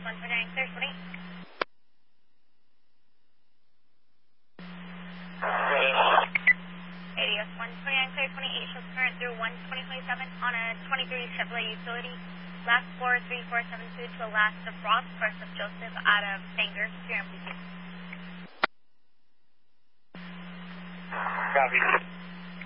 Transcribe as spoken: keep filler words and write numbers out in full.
one twenty-nine, clear twenty. A D S one twenty-nine, clear twenty-eight, shows current through one twenty twenty-seven on a twenty-three Chevrolet utility. Last four three four seven two to last of Ross, first of Joseph out of Sanger, clear M P two. Copy.